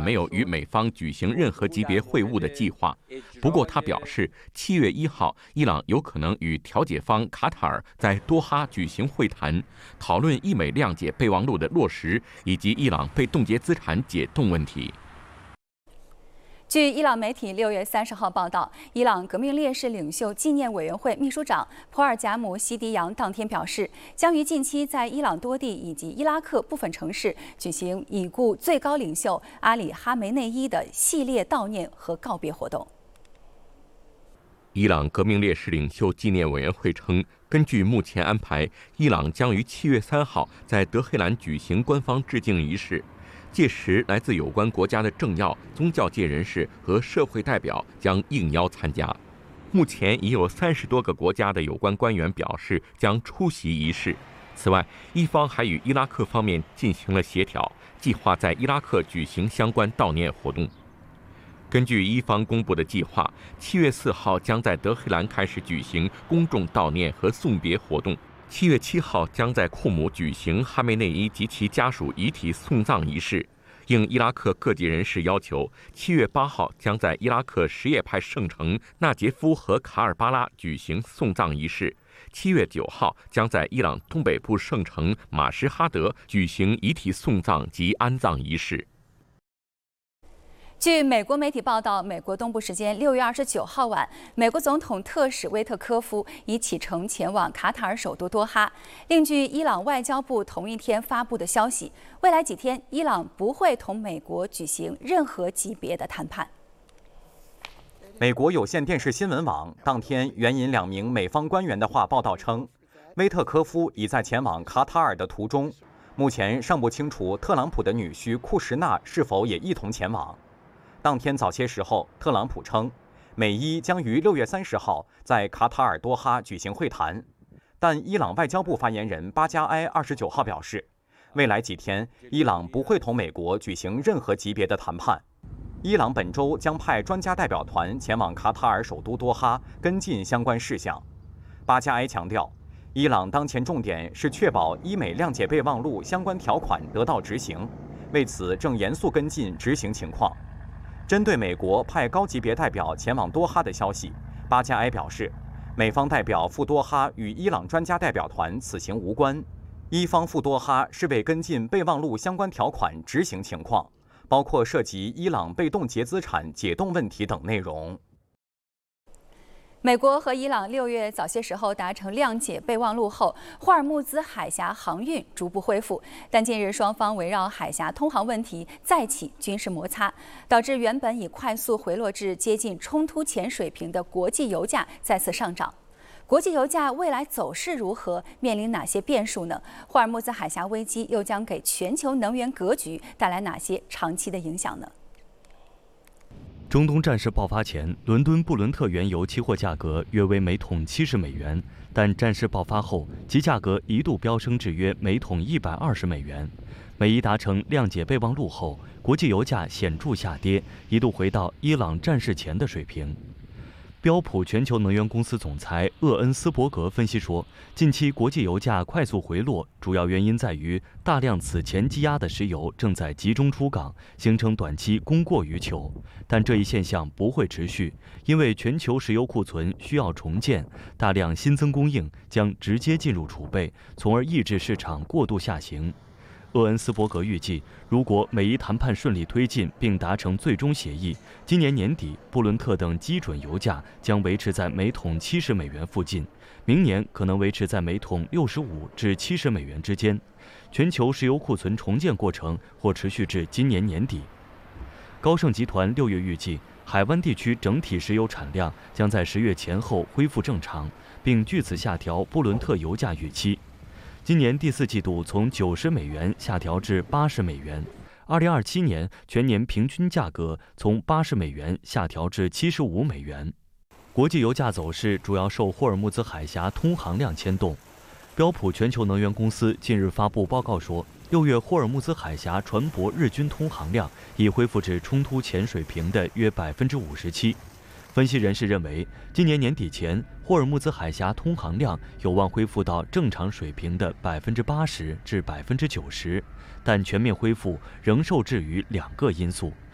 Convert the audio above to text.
没有与美方举行任何级别会晤的计划。不过，他表示，7月1号，伊朗有可能与调解方卡塔尔在多哈举行会谈，讨论伊美谅解备忘录的落实以及伊朗被冻结资产解冻问题。 据伊朗媒体6月30号报道，伊朗革命烈士领袖纪念委员会秘书长普尔贾姆希迪扬当天表示，将于近期在伊朗多地以及伊拉克部分城市举行已故最高领袖阿里·哈梅内伊的系列悼念和告别活动。 伊朗革命烈士领袖纪念委员会称，根据目前安排，伊朗将于7月3号在德黑兰举行官方致敬仪式。届时，来自有关国家的政要、宗教界人士和社会代表将应邀参加。目前已有30多个国家的有关官员表示将出席仪式。此外，伊方还与伊拉克方面进行了协调，计划在伊拉克举行相关悼念活动。根据伊方公布的计划，7月4号将在德黑兰开始举行公众悼念和送别活动。7月7号将在库姆举行哈梅内伊及其家属遗体送葬仪式。应伊拉克各界人士要求，7月8号将在伊拉克什叶派圣城纳杰夫和卡尔巴拉举行送葬仪式。7月9号将在伊朗东北部圣城马什哈德举行遗体送葬及安葬仪式。 据美国媒体报道，美国东部时间6月29号晚，美国总统特使威特科夫已启程前往卡塔尔首都多哈。另据伊朗外交部同一天发布的消息，未来几天，伊朗不会同美国举行任何级别的谈判。 美国有线电视新闻网当天援引2名美方官员的话报道称，威特科夫已在前往卡塔尔的途中，目前尚不清楚特朗普的女婿库什纳是否也一同前往。当天早些时候，特朗普称，美伊将于6月30号在卡塔尔多哈举行会谈，但伊朗外交部发言人巴加埃29号表示，未来几天，伊朗不会同美国举行任何级别的谈判。伊朗本周将派专家代表团前往卡塔尔首都多哈跟进相关事项。巴加埃强调，伊朗当前重点是确保伊美谅解备忘录相关条款得到执行，为此正严肃跟进执行情况。针对美国派高级别代表前往多哈的消息，巴加埃表示，美方代表赴多哈与伊朗专家代表团此行无关，伊方赴多哈是为跟进备忘录相关条款执行情况，包括涉及伊朗被冻结资产解冻问题等内容。 美国和伊朗6月早些时候达成谅解备忘录后，霍尔木兹海峡航运逐步恢复，但近日双方围绕海峡通航问题再起军事摩擦，导致原本已快速回落至接近冲突前水平的国际油价再次上涨。国际油价未来走势如何？面临哪些变数呢？霍尔木兹海峡危机又将给全球能源格局带来哪些长期的影响呢？ 中东战事爆发前，伦敦布伦特原油期货价格约为每桶70美元，但战事爆发后，其价格一度飙升至约每桶120美元。美伊达成谅解备忘录后，国际油价显著下跌，一度回到伊朗战事前的水平。标普全球能源公司总裁厄恩斯伯格分析说，近期国际油价快速回落，主要原因在于大量此前积压的石油正在集中出港，形成短期供过于求。但这一现象不会持续，因为全球石油库存需要重建，大量新增供应将直接进入储备，从而抑制市场过度下行。厄恩斯伯格预计，如果美伊谈判顺利推进并达成最终协议，今年年底布伦特等基准油价将维持在每桶70美元附近，明年可能维持在每桶65至70美元之间。全球石油库存重建过程或持续至今年年底。高盛集团6月预计，海湾地区整体石油产量将在10月前后恢复正常，并据此下调布伦特油价预期。今年第4季度从90美元下调至80美元，2027年全年平均价格从80美元下调至75美元。国际油价走势主要受霍尔木兹海峡通航量牵动。标普全球能源公司近日发布报告说，6月霍尔木兹海峡船舶日均通航量已恢复至冲突前水平的约57%。分析人士认为，今年年底前，霍尔木兹海峡通航量有望恢复到正常水平的80%至90%，但全面恢复仍受制于2个因素。